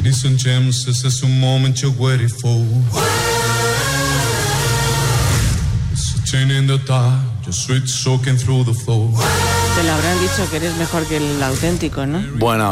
Ladies and gents, this is the moment you're waiting for. It's a chain in the dark, your sweat soaking through the floor. Te lo habrán dicho que eres mejor que el auténtico, ¿no? Bueno,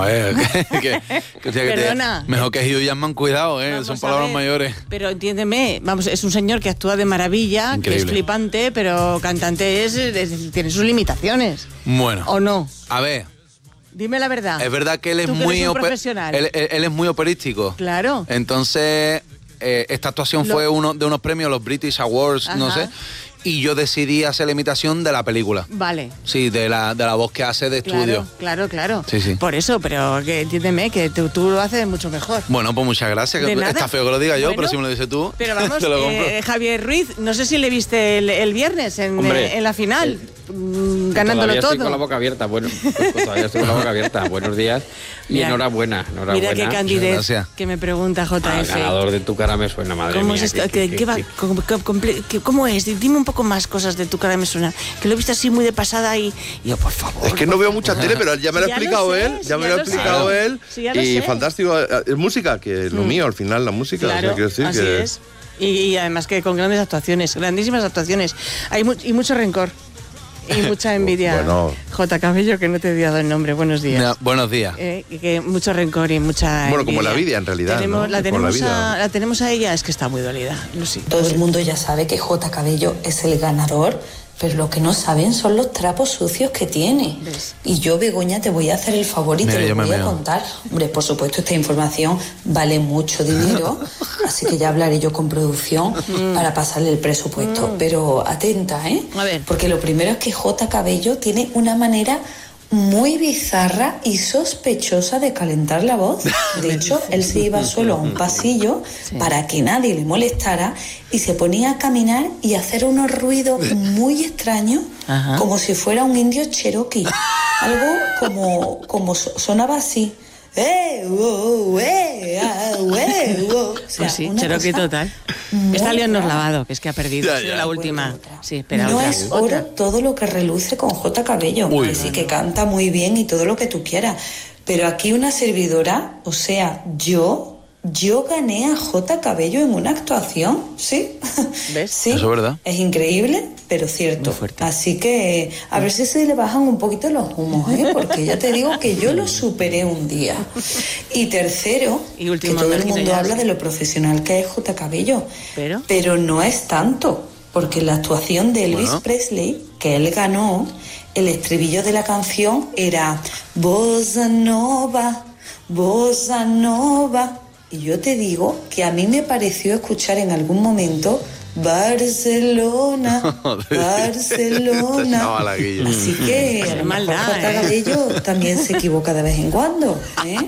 Perdona. mejor que Hugh Jackman, cuidado, son palabras mayores. Pero entiéndeme, vamos, es un señor que actúa de maravilla, Increíble. que es flipante, pero cantante tiene sus limitaciones. Bueno. ¿O no? A ver, Dime la verdad. es verdad que él es Tú que muy eres un profesional. él es muy operístico. Claro. Entonces, esta actuación fue uno de unos premios, los British Awards, no Ajá. sé. Y yo decidí hacer la imitación de la película. Vale. Sí, de la voz que hace de estudio. Claro. Sí, sí. Por eso, pero que entiéndeme que tú lo haces mucho mejor. Bueno, pues muchas gracias. De nada. Está feo que lo diga yo, Bueno, pero si me lo dices tú, Pero vamos, te lo compro. Javier Ruiz, no sé si le viste el viernes en la final, ganándolo Todavía todo. estoy con la boca abierta. Bueno, pues todavía estoy con la boca abierta. Buenos días y Mira, enhorabuena. Mira qué candidez Gracias. que me pregunta Al JF. ganador de Tu cara me suena, madre ¿Cómo mía. es esto? ¿Cómo es? Dime un poco más cosas de Tu cara me suena. Que lo he visto así muy de pasada y yo, por favor. Es que no veo mucha tele, pero ya me lo ha Ya lo explicado sé, él. sí, Ya me ya lo ha lo explicado sé. él. Sí, ya lo Y sé. fantástico. Es música, que es lo mío, al final, la música. Claro, o sea, quiero decir así que... es. Y además que con grandes actuaciones, grandísimas actuaciones. Hay y mucho rencor y mucha envidia. Bueno. J. Cabello, que no te he dado el nombre. Buenos días. Mira, buenos días. Que mucho rencor y mucha Bueno, como envidia. la vida, en realidad, ¿no? La Como la tenemos, vida. la tenemos a ella, es que está muy dolida. Lucy. Todo el mundo ya sabe que J. Cabello es el ganador, pero lo que no saben son los trapos sucios que tiene. ¿Ves? Y yo, Begoña, te voy a hacer el favor y Mira, te yo lo me voy a meo. contar. Hombre, por supuesto, esta información vale mucho dinero, así que ya hablaré yo con producción para pasarle el presupuesto. Pero atenta, ¿eh? A ver. Porque lo primero es que J. Cabello tiene una manera muy bizarra y sospechosa de calentar la voz. De hecho, él se iba solo a un pasillo para que nadie le molestara y se ponía a caminar y hacer unos ruidos muy extraños, Ajá. como si fuera un indio cherokee. Algo como sonaba así. O sea, Pues sí, una Cherokee cosa total. muy Esta León no es rara. lavado, que es que ha perdido. Ya, Ha sido ya. la última. Sí, espera, No otra. es oro todo lo que reluce con J. Cabello, Uy. que sí que canta muy bien y todo lo que tú quieras. Pero aquí una servidora, o sea, yo gané a J. Cabello en una actuación, ¿sí? ¿Ves? Sí. Eso es verdad. Es increíble, pero cierto. Muy fuerte. Así que a ver si se le bajan un poquito los humos, ¿eh? Porque ya te digo que yo lo superé un día. Y tercero, Y último, que todo el Marquina, mundo ya. habla de lo profesional que es J. Cabello. Pero no es tanto, porque la actuación de Elvis Bueno. Presley, que él ganó, el estribillo de la canción era Bossa Nova, Bossa Nova. Y yo te digo que a mí me pareció escuchar en algún momento Barcelona, Barcelona. Estaba la guilla. Así que a Qué lo mejor maldad, J. ¿eh? Cabello también se equivoca de vez en cuando, ¿eh?